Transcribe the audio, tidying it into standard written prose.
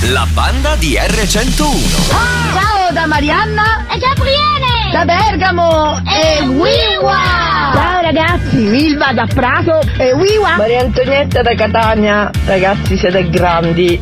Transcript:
la banda di R101. Ciao da Marianna e Gabriele da Bergamo e Wiwa. Ciao ragazzi, Milva da Prato e Wiwa. Maria Antonietta da Catania. Ragazzi, siete grandi.